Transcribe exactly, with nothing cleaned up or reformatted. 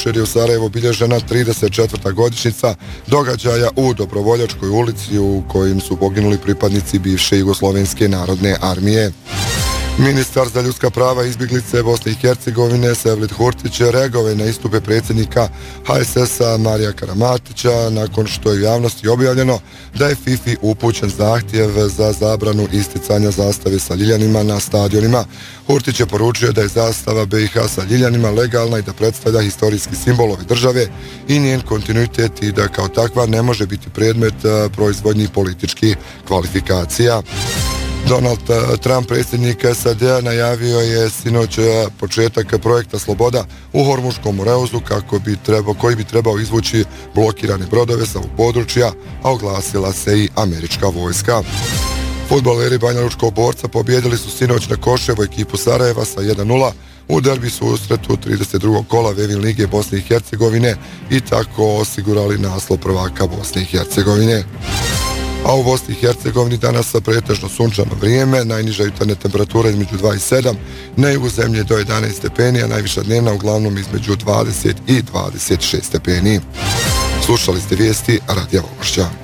jučer je u Sarajevu obilježena trideset četvrta godišnjica događaja u Dobrovoljačkoj ulici u kojim su poginuli pripadnici bivše Jugoslovenske narodne armije. Ministar za ljudska prava i izbjeglice Bosne i Hercegovine Sevlit Hurtić reagovao je na istupe predsjednika H S S-a Marija Karamatića nakon što je u javnosti objavljeno da je FIFA upućen zahtjev za zabranu isticanja zastave sa ljiljanima na stadionima. Hurtić je poručio da je zastava B i H sa ljiljanima legalna i da predstavlja historijski simbol ove države i njen kontinuitet i da kao takva ne može biti predmet proizvodnjih političkih kvalifikacija. Donald Trump, predsjednik S A D-a, najavio je sinoć početak projekta Sloboda u Hormuškom moreuzu kako bi trebao, koji bi trebao izvući blokirane brodove sa ovog područja, a oglasila se i američka vojska. Fudbaleri Banjalučkog Borca pobjedili su sinoć na Koševo ekipu Sarajeva sa jedan nula u derbi susretu trideset drugog kola Vevin Lige Bosne i Hercegovine i tako osigurali naslov prvaka Bosne i Hercegovine. A u Bosni i Hercegovini danas sa pretežno sunčano vrijeme, najniža jutarnja temperatura između dva i sedam, na jugu zemlje do jedanaest stepeni, a najviša dnevna uglavnom između dvadeset i dvadeset šest stepeni. Slušali ste vijesti Radija Vogošća.